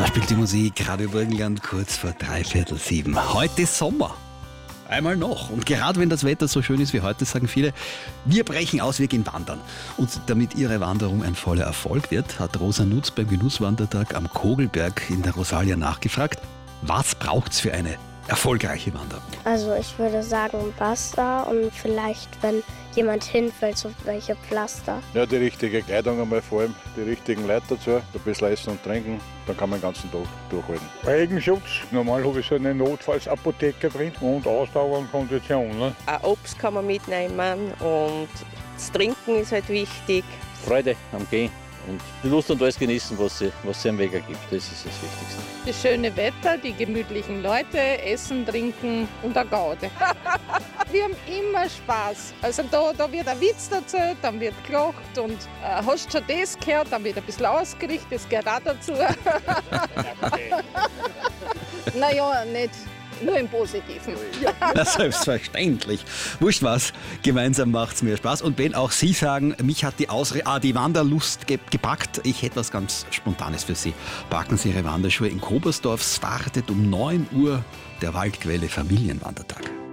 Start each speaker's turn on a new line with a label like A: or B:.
A: Da spielt die Musik Radio Burgenland kurz vor 6:45. Heute ist Sommer. Einmal noch. Und gerade wenn das Wetter so schön ist wie heute, sagen viele, wir brechen aus, wir gehen wandern. Und damit ihre Wanderung ein voller Erfolg wird, hat Rosa Nutz beim Genusswandertag am Kogelberg in der Rosalia nachgefragt, was braucht's für eine erfolgreiche Wanderung?
B: Also ich würde sagen Wasser und vielleicht, wenn jemand hinfällt, so welche Pflaster.
C: Ja, die richtige Kleidung einmal vor allem, die richtigen Leute dazu, ein bisschen Essen und Trinken, dann kann man den ganzen Tag durchhalten.
D: Regenschutz, normal habe ich so eine Notfallsapotheke drin und Ausdauer und Kondition. Ne?
E: Ein Obst kann man mitnehmen und das Trinken ist halt wichtig.
F: Freude am Gehen und die Lust und alles genießen, was sie am Weg ergibt. Das ist das Wichtigste.
G: Das schöne Wetter, die gemütlichen Leute, Essen, Trinken und eine Gaude. Wir haben immer Spaß. Also da wird ein Witz erzählt, dann wird gelacht und hast schon das gehört, dann wird ein bisschen ausgerichtet, das gehört auch dazu. Naja, nicht nur im Positiven.
A: Ja, selbstverständlich. Wurscht was, gemeinsam macht's mir Spaß. Und wenn auch Sie sagen, mich hat die Wanderlust gepackt, ich hätte was ganz Spontanes für Sie. Packen Sie Ihre Wanderschuhe in Kobersdorf, es wartet um 9 Uhr der Waldquelle Familienwandertag.